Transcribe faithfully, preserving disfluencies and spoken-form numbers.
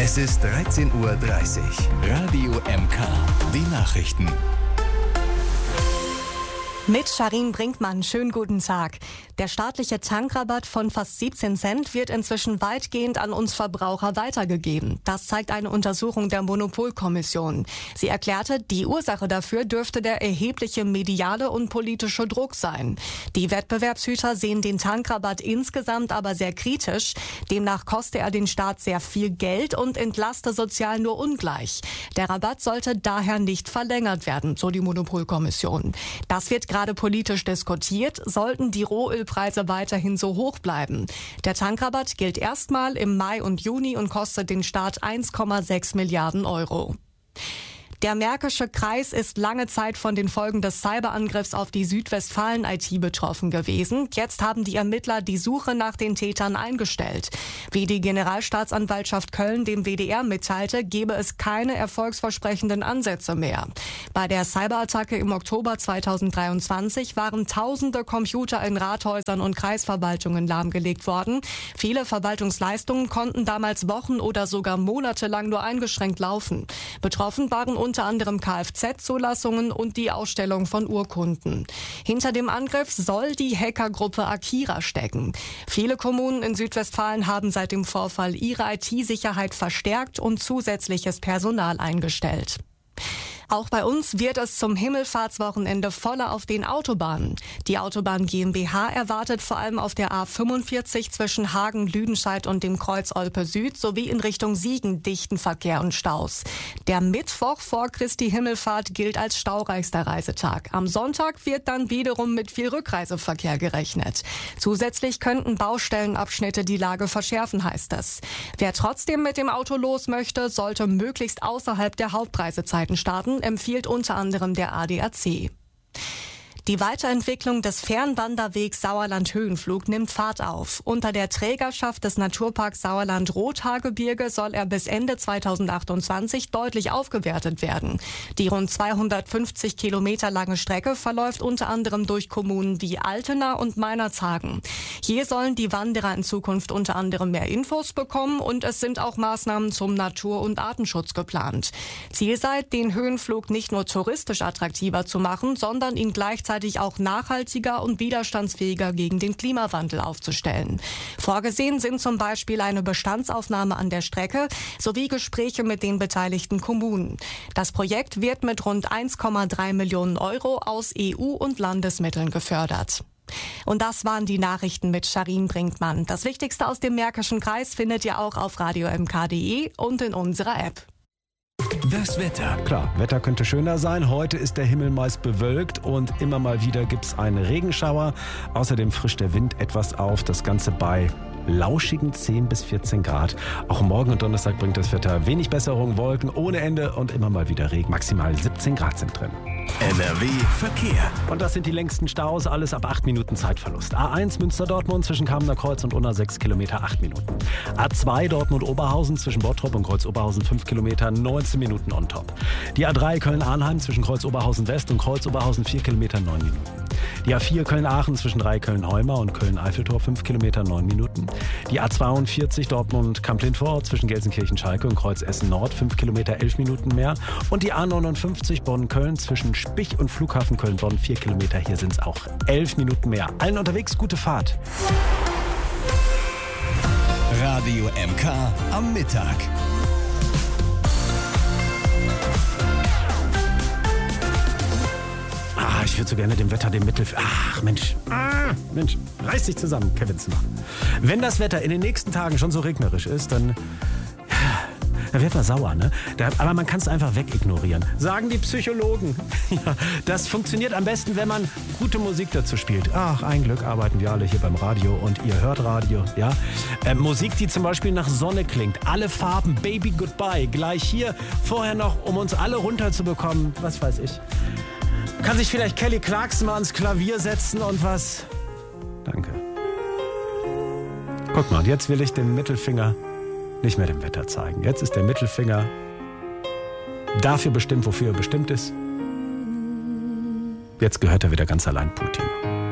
Es ist dreizehn Uhr dreißig. Radio M K. Die Nachrichten. Mit Sharin Brinkmann, schönen guten Tag. Der staatliche Tankrabatt von fast siebzehn Cent wird inzwischen weitgehend an uns Verbraucher weitergegeben. Das zeigt eine Untersuchung der Monopolkommission. Sie erklärte, die Ursache dafür dürfte der erhebliche mediale und politische Druck sein. Die Wettbewerbshüter sehen den Tankrabatt insgesamt aber sehr kritisch. Demnach koste er den Staat sehr viel Geld und entlaste sozial nur ungleich. Der Rabatt sollte daher nicht verlängert werden, so die Monopolkommission. Das wird gerade politisch diskutiert, sollten die Rohölpreise weiterhin so hoch bleiben. Der Tankrabatt gilt erstmal im Mai und Juni und kostet den Staat eins Komma sechs Milliarden Euro. Der Märkische Kreis ist lange Zeit von den Folgen des Cyberangriffs auf die Südwestfalen-I T betroffen gewesen. Jetzt haben die Ermittler die Suche nach den Tätern eingestellt. Wie die Generalstaatsanwaltschaft Köln dem W D R mitteilte, gebe es keine erfolgsversprechenden Ansätze mehr. Bei der Cyberattacke im Oktober zweitausenddreiundzwanzig waren tausende Computer in Rathäusern und Kreisverwaltungen lahmgelegt worden. Viele Verwaltungsleistungen konnten damals Wochen oder sogar monatelang nur eingeschränkt laufen. Betroffen waren unter anderem Kfz-Zulassungen und die Ausstellung von Urkunden. Hinter dem Angriff soll die Hackergruppe Akira stecken. Viele Kommunen in Südwestfalen haben seit dem Vorfall ihre I T-Sicherheit verstärkt und zusätzliches Personal eingestellt. Auch bei uns wird es zum Himmelfahrtswochenende voller auf den Autobahnen. Die Autobahn GmbH erwartet vor allem auf der A fünfundvierzig zwischen Hagen, Lüdenscheid und dem Kreuz Olpe Süd sowie in Richtung Siegen dichten Verkehr und Staus. Der Mittwoch vor Christi Himmelfahrt gilt als staureichster Reisetag. Am Sonntag wird dann wiederum mit viel Rückreiseverkehr gerechnet. Zusätzlich könnten Baustellenabschnitte die Lage verschärfen, heißt es. Wer trotzdem mit dem Auto los möchte, sollte möglichst außerhalb der Hauptreisezeiten starten, empfiehlt unter anderem der A D A C. Die Weiterentwicklung des Fernwanderwegs Sauerland-Höhenflug nimmt Fahrt auf. Unter der Trägerschaft des Naturparks Sauerland-Rothaargebirge soll er bis Ende zweitausendachtundzwanzig deutlich aufgewertet werden. Die rund zweihundertfünfzig Kilometer lange Strecke verläuft unter anderem durch Kommunen wie Altena und Meinerzhagen. Hier sollen die Wanderer in Zukunft unter anderem mehr Infos bekommen und es sind auch Maßnahmen zum Natur- und Artenschutz geplant. Ziel sei, den Höhenflug nicht nur touristisch attraktiver zu machen, sondern ihn gleichzeitig auch nachhaltiger und widerstandsfähiger gegen den Klimawandel aufzustellen. Vorgesehen sind zum Beispiel eine Bestandsaufnahme an der Strecke sowie Gespräche mit den beteiligten Kommunen. Das Projekt wird mit rund eins Komma drei Millionen Euro aus E U- und Landesmitteln gefördert. Und das waren die Nachrichten mit Sharin Brinkmann. Das Wichtigste aus dem Märkischen Kreis findet ihr auch auf radio m k punkt d e und in unserer App. Das Wetter. Klar, Wetter könnte schöner sein. Heute ist der Himmel meist bewölkt und immer mal wieder gibt es einen Regenschauer. Außerdem frischt der Wind etwas auf. Das Ganze bei lauschigen zehn bis vierzehn Grad. Auch morgen und Donnerstag bringt das Wetter wenig Besserung, Wolken ohne Ende und immer mal wieder Regen. Maximal siebzehn Grad sind drin. N R W Verkehr. Und das sind die längsten Staus, alles ab acht Minuten Zeitverlust. A eins Münster-Dortmund zwischen Kamener Kreuz und Unna sechs Kilometer, acht Minuten. A zwei Dortmund-Oberhausen zwischen Bottrop und Kreuz-Oberhausen fünf Kilometer, neunzehn Minuten on top. Die A drei Köln-Arnheim zwischen Kreuz-Oberhausen West und Kreuz-Oberhausen vier Kilometer, neun Minuten. Die A vier Köln-Aachen zwischen Dreiköln-Heuma und Köln-Eiffeltor fünf Kilometer, neun Minuten. Die A zweiundvierzig Dortmund-Kamp-Lindvorort zwischen Gelsenkirchen-Schalke und Kreuz-Essen-Nord fünf Kilometer, elf Minuten mehr. Und die A neunundfünfzig Bonn-Köln zwischen Spich und Flughafen Köln-Bonn vier Kilometer, hier sind es auch elf Minuten mehr. Allen unterwegs gute Fahrt. Radio M K am Mittag. Ah, ich würde so gerne dem Wetter dem Mittel... Ach, Mensch. Ah, Mensch. Reiß dich zusammen, Kevin Zimmer. Wenn das Wetter in den nächsten Tagen schon so regnerisch ist, dann... Da wird man sauer, ne? Da, aber man kann es einfach wegignorieren. Sagen die Psychologen. Ja, das funktioniert am besten, wenn man gute Musik dazu spielt. Ach, ein Glück arbeiten wir alle hier beim Radio und ihr hört Radio, ja? Äh, Musik, die zum Beispiel nach Sonne klingt. Alle Farben, Baby Goodbye. Gleich hier. Vorher noch, um uns alle runterzubekommen. Was weiß ich. Kann sich vielleicht Kelly Clarkson mal ans Klavier setzen und was? Danke. Guck mal, jetzt will ich den Mittelfinger nicht mehr dem Wetter zeigen. Jetzt ist der Mittelfinger dafür bestimmt, wofür er bestimmt ist. Jetzt gehört er wieder ganz allein Putin.